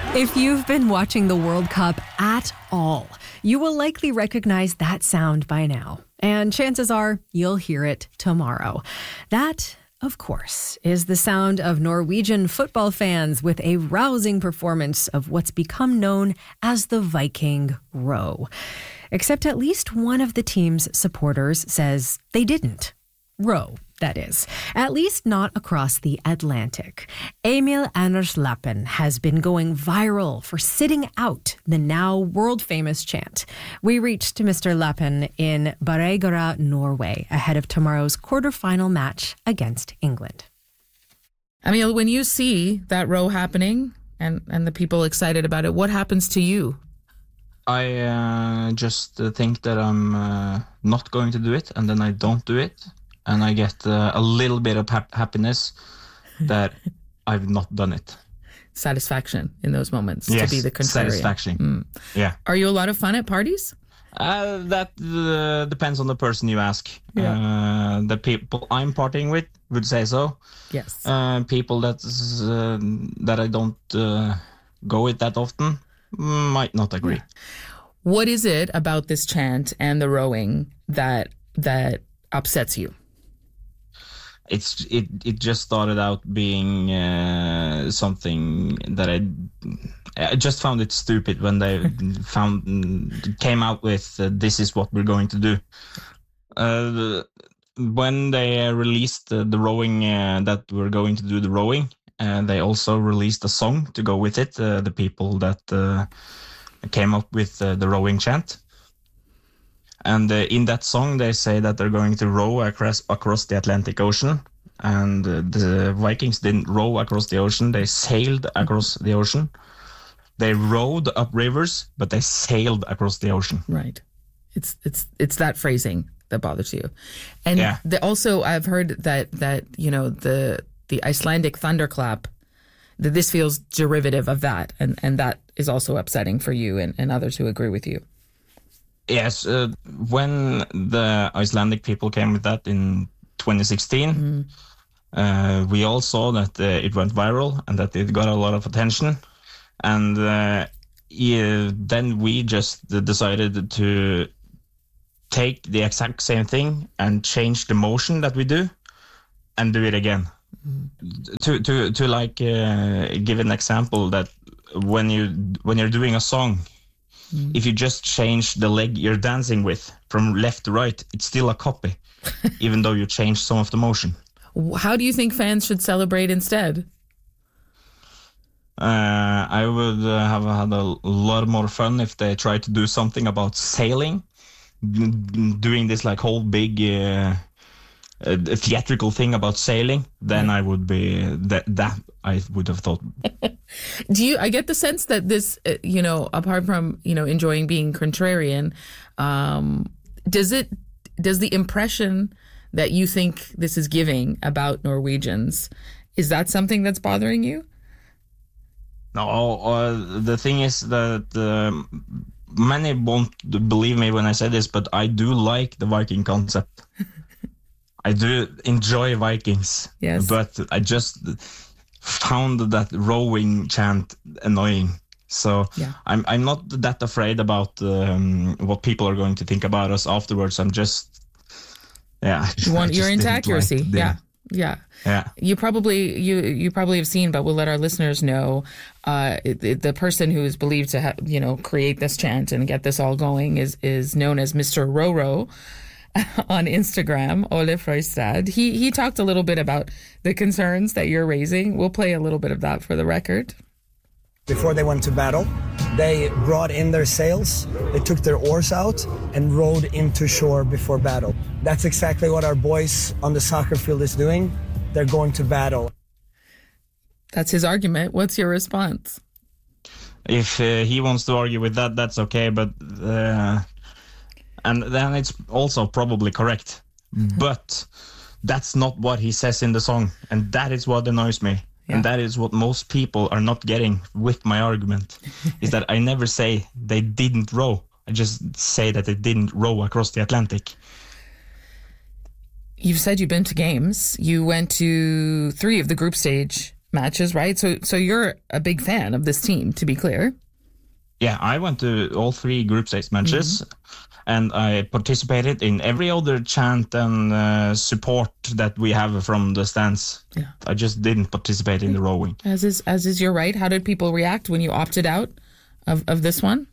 If you've been watching the World Cup at all, you will likely recognize that sound by now. And chances are you'll hear it tomorrow. That, of course, is the sound of Norwegian football fans with a rousing performance of what's become known as the Viking row. Except at least one of the team's supporters says they didn't row. That is, at least not across the Atlantic. Emil Anders Lappen has been going viral for sitting out the now world-famous chant. We reached Mr. Lappen in Bergøya, Norway, ahead of tomorrow's quarterfinal match against England. Emil, when you see that row happening and the people excited about it, what happens to you? I just think that I'm not going to do it, and then I don't do it. And I get a little bit of happiness that I've not done it. Satisfaction in those moments, yes, to be the contrarian. Satisfaction. Yeah. Are you a lot of fun at parties? That depends on the person you ask. Yeah. The people I'm partying with would say so. Yes. People that I don't go with that often might not agree. Yeah. What is it about this chant and the rowing that upsets you? It just started out being something that I just found it stupid when they came out with this is what we're going to do. When they released the rowing that we're going to do the rowing, they also released a song to go with it. The people that came up with the rowing chant. And in that song, they say that they're going to row across the Atlantic Ocean. And the Vikings didn't row across the ocean. They sailed across the ocean. They rowed up rivers, but they sailed across the ocean. Right. It's that phrasing that bothers you. And yeah. Also, I've heard that you know, the Icelandic thunderclap, that this feels derivative of that. And that is also upsetting for you and others who agree with you. Yes, when the Icelandic people came with that in 2016, we all saw that it went viral and that it got a lot of attention. And then we just decided to take the exact same thing and change the motion that we do and do it again. To like give an example that when you're doing a song, if you just change the leg you're dancing with from left to right, it's still a copy, even though you change some of the motion. How do you think fans should celebrate instead? I would have had a lot more fun if they tried to do something about sailing, doing this like whole big theatrical thing about sailing. Then I would be that I would have thought. I get the sense that this, apart from, enjoying being contrarian, does the impression that you think this is giving about Norwegians, is that something that's bothering you? No, the thing is that many won't believe me when I say this, but I do like the Viking concept. I do enjoy Vikings. Yes. But I just found that rowing chant annoying. So yeah. I'm not that afraid about what people are going to think about us afterwards. I'm just, you're into accuracy. Yeah. You probably have seen, but we'll let our listeners know. The person who is believed to create this chant and get this all going is known as Mr. Roro on Instagram, Ole Frøystad. He talked a little bit about the concerns that you're raising. We'll play a little bit of that for the record. Before they went to battle, they brought in their sails, they took their oars out and rowed into shore before battle. That's exactly what our boys on the soccer field is doing. They're going to battle. That's his argument. What's your response? If he wants to argue with that, that's okay, but and then it's also probably correct. But that's not what he says in the song, and that is what annoys me. Yeah. And that is what most people are not getting with my argument, is that I never say they didn't row. I just say that they didn't row across the Atlantic. You've said you've been to games. You went to 3 of the group stage matches, right? So you're a big fan of this team, to be clear. Yeah, I went to all 3 group stage matches, and I participated in every other chant and support that we have from the stands. Yeah. I just didn't participate in the rowing. As is your right. How did people react when you opted out of this one?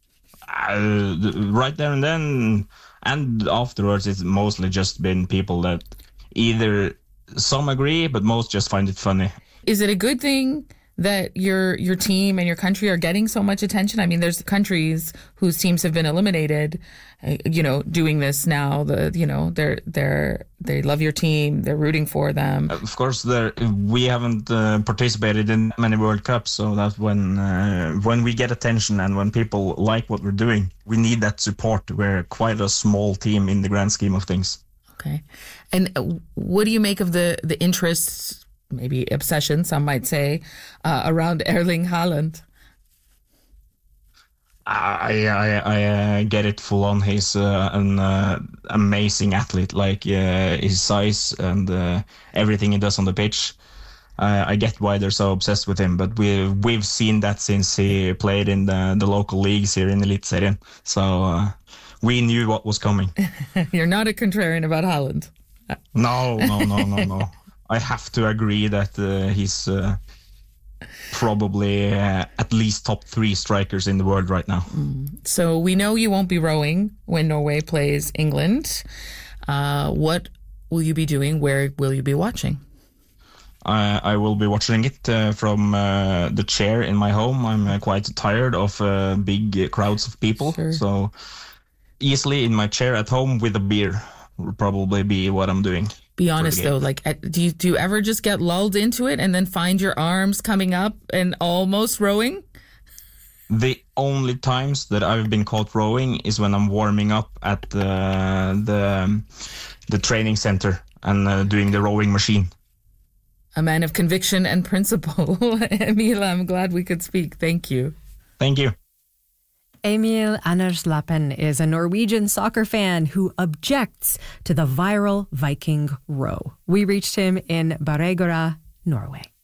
Right there and then, and afterwards, it's mostly just been people that either some agree, but most just find it funny. Is it a good thing that your team and your country are getting so much attention? I mean, there's countries whose teams have been eliminated, doing this now. They love your team. They're rooting for them. Of course, we haven't participated in many World Cups, so that's when we get attention and when people like what we're doing, we need that support. We're quite a small team in the grand scheme of things. Okay, and what do you make of the interests? Maybe obsession, some might say, around Erling Haaland? I get it full on. He's an amazing athlete, like his size and everything he does on the pitch. I get why they're so obsessed with him, but we've seen that since he played in the local leagues here in Eliteserien. So we knew what was coming. You're not a contrarian about Haaland? No. I have to agree that he's probably at least top 3 strikers in the world right now. So we know you won't be rowing when Norway plays England. What will you be doing? Where will you be watching? I will be watching it from the chair in my home. I'm quite tired of big crowds of people. Sure. So easily in my chair at home with a beer will probably be what I'm doing. Be honest though, do you ever just get lulled into it and then find your arms coming up and almost rowing? The only times that I've been caught rowing is when I'm warming up at the training center and doing the rowing machine. A man of conviction and principle. Emil, I'm glad we could speak. Thank you. Thank you. Emil Anderslappen is a Norwegian soccer fan who objects to the viral Viking row. We reached him in Baregora, Norway.